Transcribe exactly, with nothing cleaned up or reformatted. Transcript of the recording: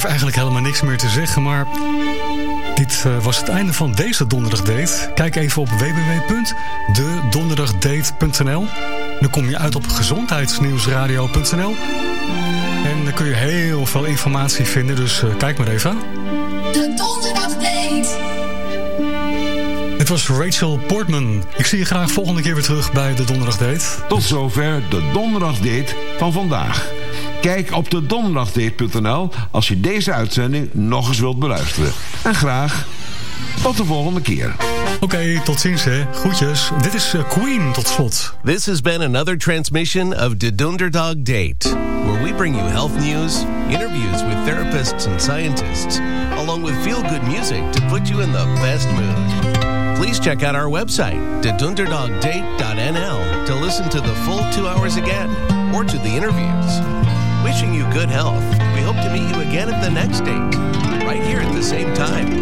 durf eigenlijk helemaal niks meer te zeggen, maar dit uh, was het einde van deze Donderdagdate. Kijk even op w w w punt de donderdagdate punt n l. Dan kom je uit op gezondheidsnieuwsradio punt n l. En dan kun je heel veel informatie vinden, dus uh, kijk maar even. De Donderdagdate. Dit was Rachel Portman. Ik zie je graag volgende keer weer terug bij de Donderdagdate. Tot zover de Donderdagdate van vandaag. Kijk op de donderdagdate punt n l als je deze uitzending nog eens wilt beluisteren. En graag tot de volgende keer. Oké, okay, tot ziens hè. Groetjes. Dit is uh, Queen tot slot. This has been another transmission of the Donderdag Date, where we bring you health news, interviews with therapists and scientists, along with feel-good music to put you in the best mood. Please check out our website, de donderdagdate dot n l, to listen to the full two hours again, or to the interviews. Wishing you good health. We hope to meet you again at the next date, right here at the same time.